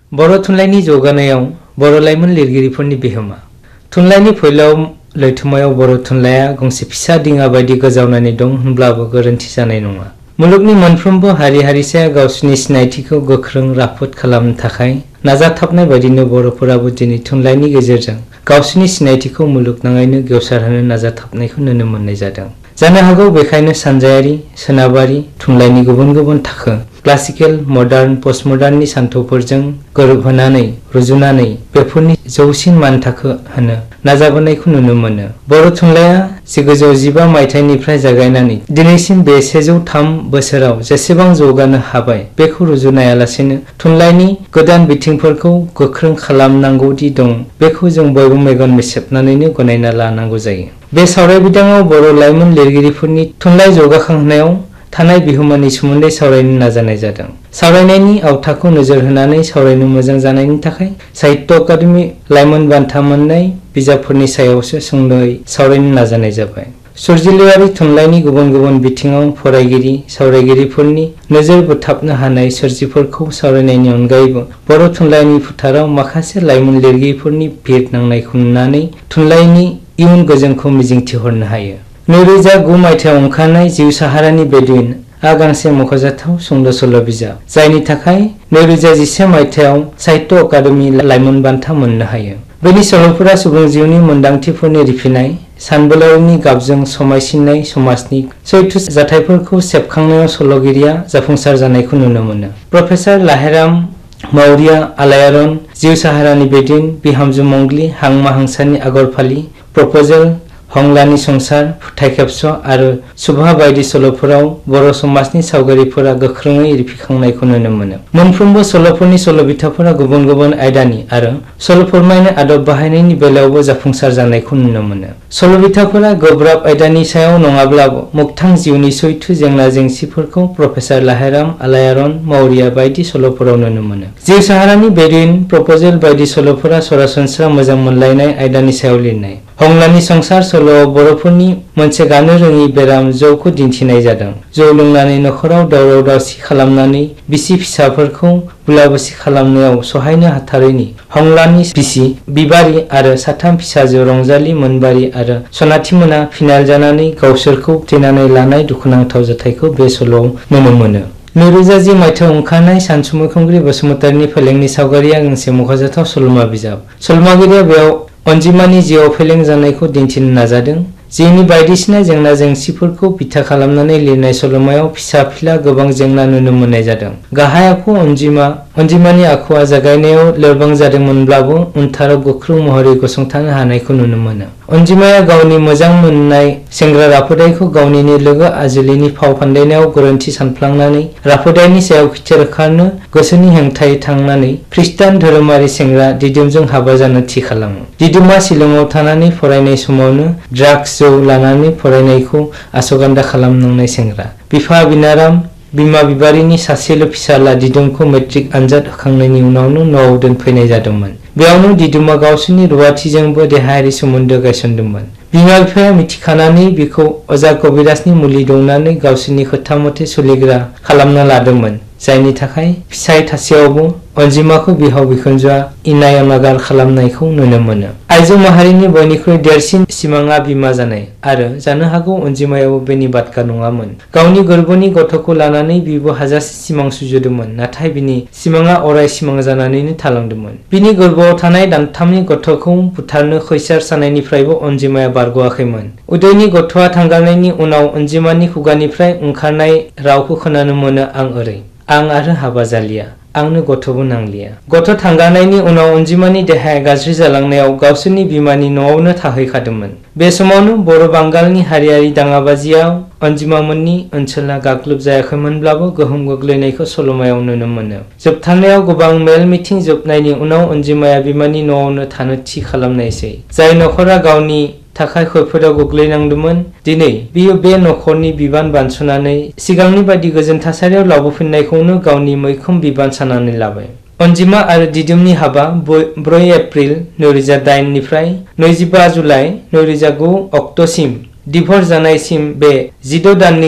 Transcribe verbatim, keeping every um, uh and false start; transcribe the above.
बर' थुनलाइनि जौगानायाव बर' लाइमोन लिरगिरिफोरनि बिहोमा। थुनलाइनि फैलाव लैथोमायाव बर' थुनलाइया गंसे फिसा दिङा बायदि गोजावनानै दं होनब्लाबो गोरोन्थि जानाय नङा। मुलुगनि मोनफ्रोमबो हारि हारिसाया गावसिनि सिनायथिखौ गोख्रों राफोद खालामनो थाखाय नाजाथाबनाय बायदिनो बर'फोराबो दिनै थुनलाइनि गेजेरजों गावसिनि सिनायथिखौ मुलुगनाङैनो गेवसारहोनो नाजाथाबनायखौ नुनो मोननाय जादों। जानो हागौ बेखायनो सानजायारि, सोनाबारि थुनलाइनि गुबुन गुबुन थाखो क्लासिकेल, मडार्न, पस्टमडार्ननि सान्थौफोरजों गोरोबहोनानै रुजुनानै बेफोरनि जौसिन मानथाखो होनो नाजाबोनायखौ नुनो मोनो। बर' थुनलाइया जिगुजौ जिबा मायथाइनिफ्राय जागायनानै दिनैसिम बे सेजौ थाम बोसोराव जेसेबां जौगानो हाबाय बेखौ रुजुनायालासेनो थुनलाइनि गोदान बिथिंफोरखौ गोख्रों खालामनांगौदि दं बेखौ जों बयबो मेगन मेसेबनानैनो गनायना लानांगौ जायो। बे सावरायबिदाङाव बर' लाइमोन लिरगिरिफोरनि थुनलाइ जौगाखांहोनायाव थानाय बिहोमानि सोमोन्दै सावरायनो नाजानाय जादों। सावरायनायनि आवथाखौ नोजोर होनानै सावरायनो मोजां जानायनि थाखाय साहित्य अकादेमि लाइमोन बान्था मोननाय बिजाबफोरनि सायावसो सुंद'यै सावरायनो नाजानाय जाबाय। सोरजिलुआरि थुनलाइनि गुबुन गुबुन बिथिङाव फरायगिरि, सावरायगिरिफोरनि नोजोर बोथाबनो हानाय सोरजिफोरखौ सावरायनायनि अनगायैबो बर' थुनलाइनि फोथाराव माखासे लाइमोन लिरगिरिफोरनि भिर नांनायखौ नुनानै थुनलाइनि इयुन गोजोनखौ मिजिंथिहरनो हायो। नैरोजा गु मायथाइयाव ओंखारनाय जिउ साहारानि बेदुइन आ गांसे मख'जाथाव सुंद' सल' बिजाब, जायनि थाखाय नैरोजा जिसे मायथाइयाव साहित्य अकादेमि लाइमोन बान्था मोननो हायो। बेनि सल'फोरा सुबुं जिउनि मोन्दांथिफोरनि रिफिनाय, सानबोलावरिनि गाबजों समायसिननाय समाजनि सैथो जाथायफोरखौ सेबखांनायाव सल'गिरिया जाफुंसार जानायखौ नुनो मोनो। प्रफेसार लाहेराम मौर्या आलायारन, जिउ साहारानि बेदुइन, बिहामजो मंग्ली, हांमा हांसानि आगरफालि, प्रप'जेल, हंलानि संसार, फोथाय खेबस' आरो सुभा बायदि सल'फोराव बर' समाजनि सावगारिफोरा गोख्रोङै रिफिखांनायखौ नुनो मोनो। मोनफ्रोमबो सल'फोरनि सल'बिथाफोरा गुबुन गुबुन आयदानि आरो सल' फोरमायनाय आदब बाहायनायनि बेलायावबो जाफुंसार जानायखौ नुनो मोनो। सल'बिथाफोरा गोब्राब आयदानि सायाव नङाब्लाबो मोगथां जिउनि सैथो जेंना जेंसिफोरखौ प्रफेसार लाहेराम आलायारन मौर्या बायदि सल'फोराव नुनो मोनो। जिउ साहारानि बेदुइन, प्रप'जेल बायदि सल'फोरा सरासनस्रा मोजां मोनलायनाय आयदानि सायाव लिरनाय। हंलानि संसार सल'आव बर'फोरनि मोनसे गानो रोङि बेराम जौखौ दिन्थिनाय जादों। जौ लोंनानै नखराव दावराव दावसि खालामनानै बिसि फिसाफोरखौ बुला बुसि खालामनायाव सहायनो हाथारैनि हंलानि बिसि बिबारि आरो साथाम फिसाजो रंजालि, मोनबारी आरो सनाथिमोना फिनाइल जानानै गावसोरखौ फोथैनानै लानाय दुखुनांथाव जाथायखौ बे सल'आव नुनो मोनो। नैरोजा जि मायथाइयाव ओंखारनाय सानसुमैखुंग्रि बसुमतारीनि फेलेंनि सावगारिया गांसे मख'जाथाव सल'मा बिजाब। सल'मागिरिया बेयाव अनजिमानि जिउआव फेलें जानायखौ दिन्थिनो नाजादों। जिउनि बायदिसिना जेंना जेंसिफोरखौ बिथा खालामनानै लिरनाय सल'मायाव फिसा फिला गोबां जेंना नुनो मोननाय जादों। गाहाय आखु अनजिमा अनजिमानि आखुआ जागायनायाव लोरबां जादोंमोनब्लाबो उनथाराव गोख्रों महरै गसंथानो हानायखौ नुनो मोनो। अनजिमाया गावनि मोजां मोननाय सेंग्रा राफोदाइखौ गावनिनो लोगो आजोलिनि फाव फान्दायनायाव गोरोन्थि सानफ्लांनानै राफोदाइनि सायाव खिथेर होखारनो गोसोनि हेंथायै थांनानै खृष्टान धोरोमारि सेंग्रा दिदोमजों हाबा जानो थि खालामो। दिदोमा शिलंआव थानानै फरायनाय समावनो ड्राग्स जौ लानानै फरायनायखौ आस'गान्दा खालामनांनाय सेंग्रा। बिफा बिनाराम, बिमा बिबारिनि सासेल' फिसाला दिदोमखौ मेट्रिक आनजाद होखांनायनि उनावनो न'आव दोनफैनाय जादोंमोन। बेयावनो दिदोमा गावसोरनि रुवाथिजोंबो देहायारि सोमोन्दो गायसनदोंमोन। बिमा बिफाया मिथिखानानै बिखौ अजा कबिराजनि मुलि दौनानै गावसोरनि खोथा मथे सोलिग्रा खालामना लादोंमोन, जायनि थाखाय फिसाय थासेयावबो अनजिमाखौ बिहाव बिखुनजोआ इनाय अनागार खालामनायखौ नुनो मोनो। आइजो माहारिनि बयनिख्रुइ देरसिन सिमांआ बिमा जानाय आरो जानो हागौ अनजिमायाबो बेनि बादगा नङामोन। गावनि गोरबोनि गथ'खौ लानानै बिबो हाजासे सिमां सुजुदोंमोन, नाथाय बिनि सिमांआ अराय सिमां जानानैनो थालांदोंमोन। बिनि गोरबोआव थानाय दानथामनि गथ'खौ बुथारनो खैसार सानायनिफ्रायबो अनजिमाया बारग'आखैमोन। उदैनि गथ'आ थांगारनायनि उनाव अनजिमानि खुगानिफ्राय ओंखारनाय रावखौ खोनानो मोनो आं ओरै, आं आरो हाबा जालिया, आंनो गथ'बो नांलिया। गथ' थांगारनायनि उनाव अनजिमानि देहाया गाज्रि जालांनायाव गावसोरनि बिमानि न'आवनो थाहैखादोंमोन। बे समावनो बर' बांगालनि हारियारि दाङाबाजियाव अनजिमामोननि ओनसोला गाग्लोब जायाखैमोनब्लाबो गोहोम गोग्लैनायखौ सल'मायाव नुनो मोनो। जोबथारनायाव गोबां मेल मिथिं जोबनायनि उनाव अनजिमाया बिमानि न'आवनो थानो थि खालामनायसै। जाय नखरा गावनि थाखाय खैफोदाव गोग्लैनांदोंमोन, दिनै बियो बे नखरनि बिबान बानस'नानै सिगांनि बायदि गोजोन थासारियाव लाबोफिननायखौनो गावनि मैखोम बिबान साननानै लाबाय। अनजिमा आरो दिदोमनि हाबा ब्रै एप्रिल नैरोजा दाइन निफ्राय नैजिबा जुलाइ नैरोजा गु अक्ट'सिम दिभर्स जानायसिम बे जिद' दाननि